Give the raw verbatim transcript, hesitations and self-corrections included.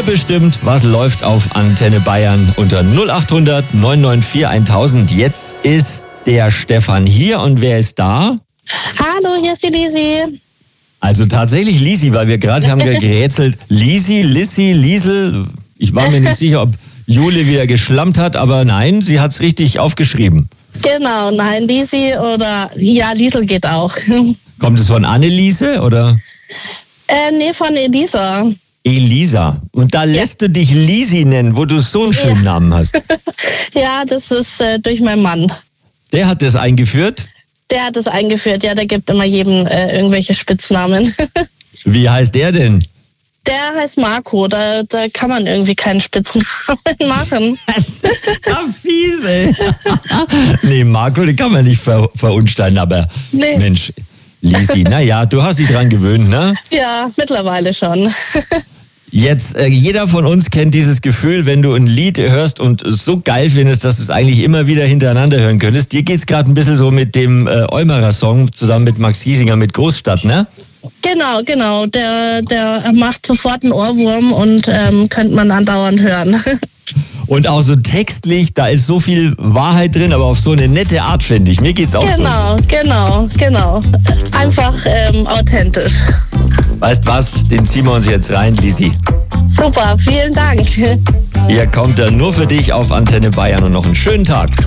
bestimmt, was läuft auf Antenne Bayern unter null acht hundert neun neun vier tausend. Jetzt ist der Stefan hier und wer ist da? Hallo, hier ist die Lisi. Also tatsächlich Lisi, weil wir gerade haben wir gerätselt. Lisi, Lissi, Liesel. Ich war mir nicht sicher, ob Jule wieder geschlammt hat, aber nein, sie hat es richtig aufgeschrieben. Genau, nein, Lisi oder, ja, Liesel geht auch. Kommt es von Anneliese oder? Äh, nee, von Elisa. Elisa. Und da lässt du dich Lisi nennen, wo du so einen schönen Ja. Namen hast. Ja, das ist äh, durch meinen Mann. Der hat das eingeführt. Der hat es eingeführt, ja, der gibt immer jedem äh, irgendwelche Spitznamen. Wie heißt der denn? Der heißt Marco, da, da kann man irgendwie keinen Spitznamen machen. Das ist ja fiese. Nee, Marco, den kann man nicht ver verunsteinen, aber Nee. Mensch, Lisi, naja, du hast dich dran gewöhnt, ne? Ja, mittlerweile schon. Jetzt, äh, jeder von uns kennt dieses Gefühl, wenn du ein Lied hörst und es so geil findest, dass du es eigentlich immer wieder hintereinander hören könntest. Dir geht's gerade ein bisschen so mit dem äh, Eumerer-Song zusammen mit Max Giesinger mit Großstadt, ne? Genau, genau. Der, der macht sofort einen Ohrwurm und ähm, könnte man andauernd hören. Und auch so textlich, da ist so viel Wahrheit drin, aber auf so eine nette Art, finde ich. Mir geht's auch Genau, genau, genau. Einfach ähm, authentisch. so. Weißt was, den ziehen wir uns jetzt rein, Lisi. Super, vielen Dank. Hier kommt er nur für dich auf Antenne Bayern und noch einen schönen Tag.